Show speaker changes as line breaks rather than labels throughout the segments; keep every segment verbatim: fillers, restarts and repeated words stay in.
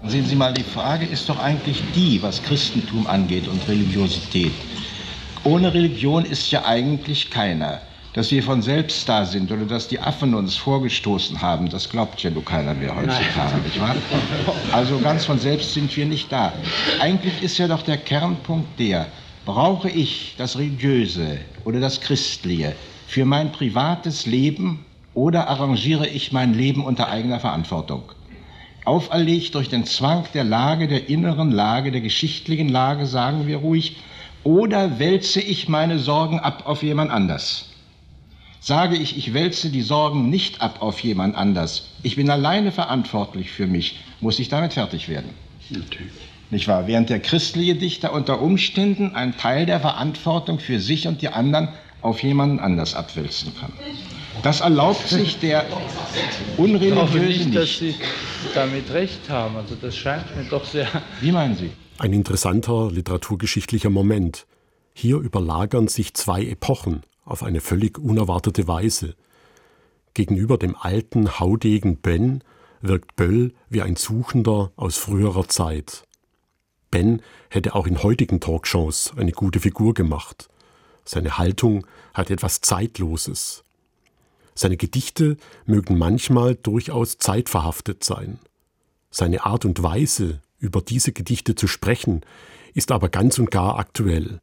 Sehen Sie mal, die Frage ist doch eigentlich die, was Christentum angeht und Religiosität. Ohne Religion ist ja eigentlich keiner. Dass wir von selbst da sind oder dass die Affen uns vorgestoßen haben, das glaubt ja nur keiner mehr heutzutage, nicht wahr? Also ganz von selbst sind wir nicht da. Eigentlich ist ja doch der Kernpunkt der, brauche ich das Religiöse oder das Christliche für mein privates Leben oder arrangiere ich mein Leben unter eigener Verantwortung? Auferlegt durch den Zwang der Lage, der inneren Lage, der geschichtlichen Lage, sagen wir ruhig, oder wälze ich meine Sorgen ab auf jemand anders? Sage ich, ich wälze die Sorgen nicht ab auf jemand anders, ich bin alleine verantwortlich für mich, muss ich damit fertig werden.
Natürlich.
Nicht wahr? Während der christliche Dichter unter Umständen einen Teil der Verantwortung für sich und die anderen auf jemanden anders abwälzen kann. Das erlaubt sich der Unreligiöse nicht.
Ich glaube nicht, dass Sie damit recht haben. Also das scheint mir doch sehr...
Wie meinen Sie?
Ein interessanter literaturgeschichtlicher Moment. Hier überlagern sich zwei Epochen auf eine völlig unerwartete Weise. Gegenüber dem alten, haudegen Ben wirkt Böll wie ein Suchender aus früherer Zeit. Ben hätte auch in heutigen Talkshows eine gute Figur gemacht. Seine Haltung hat etwas Zeitloses. Seine Gedichte mögen manchmal durchaus zeitverhaftet sein. Seine Art und Weise, über diese Gedichte zu sprechen, ist aber ganz und gar aktuell.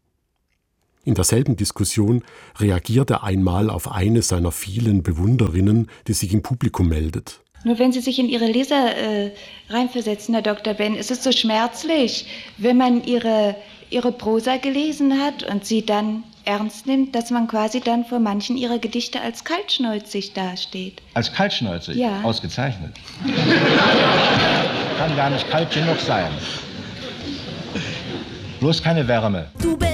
In derselben Diskussion reagiert er einmal auf eine seiner vielen Bewunderinnen, die sich im Publikum meldet.
Nur wenn Sie sich in Ihre Leser äh, reinversetzen, Herr Doktor Ben, ist es so schmerzlich, wenn man Ihre, Ihre Prosa gelesen hat und sie dann ernst nimmt, dass man quasi dann vor manchen Ihrer Gedichte als kaltschnäuzig dasteht.
Als kaltschnäuzig?
Ja.
Ausgezeichnet. Kann gar nicht kalt genug sein. Bloß keine Wärme.
Du bist